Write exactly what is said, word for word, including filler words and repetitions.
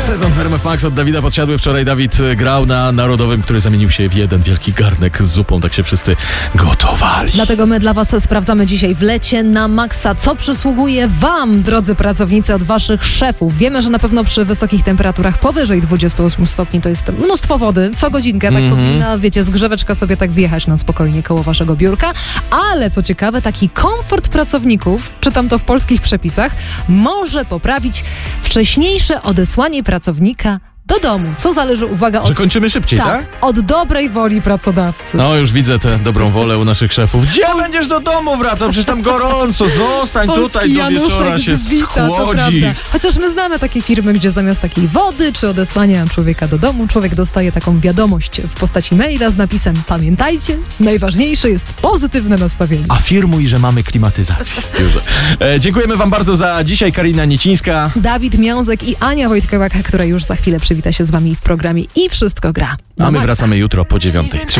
Sezon w R M F Max od Dawida Podsiadły. Wczoraj Dawid grał na Narodowym, który zamienił się w jeden wielki garnek z zupą. Tak się wszyscy gotowali. Dlatego my dla was sprawdzamy dzisiaj w lecie na maksa, co przysługuje wam, drodzy pracownicy, od waszych szefów. Wiemy, że na pewno przy wysokich temperaturach powyżej dwudziestu ośmiu stopni to jest mnóstwo wody. Co godzinkę tak mm-hmm. powinna, wiecie, zgrzeweczka sobie tak wjechać na spokojnie koło waszego biurka. Ale co ciekawe, taki komfort pracowników, czytam to w polskich przepisach, może poprawić wcześniejsze odesłanie pracownika do domu, co zależy, uwaga, od... Że kończymy szybciej, tak? tak? Od dobrej woli pracodawcy. No, już widzę tę dobrą wolę u naszych szefów. Gdzie będziesz do domu wracał? Przecież tam gorąco, zostań Polski tutaj, do wieczora się zwita, schłodzi. Chociaż my znamy takie firmy, gdzie zamiast takiej wody czy odesłania człowieka do domu, człowiek dostaje taką wiadomość w postaci maila z napisem: pamiętajcie, najważniejsze jest pozytywne nastawienie. Afirmuj, że mamy klimatyzację. Już. E, dziękujemy wam bardzo za dzisiaj. Karina Niecińska, Dawid Miązek i Ania Wojtkowiak, która już za chwilę przywita się z wami w programie I Wszystko Gra. a my wracamy jutro po dziewiątej.